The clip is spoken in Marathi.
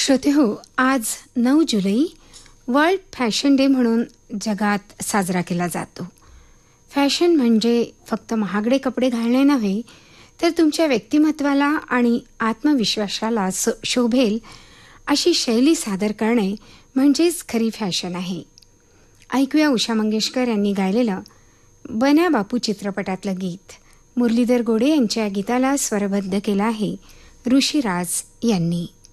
श्रोतेहो, आज 9 जुलै वर्ल्ड फॅशन डे म्हणून जगात साजरा केला जातो. फॅशन म्हणजे फक्त महागडे कपडे घालणे नव्हे, तर तुमच्या व्यक्तिमत्वाला आणि आत्मविश्वासाला शोभेल अशी शैली सादर करणे म्हणजेच खरी फॅशन आहे. ऐकूया उषा मंगेशकर यांनी गायलेलं बन्या बापू चित्रपटातलं गीत. मुरलीधर गोडे यांच्या गीताला स्वरबद्ध केलं आहे ऋषीराज यांनी.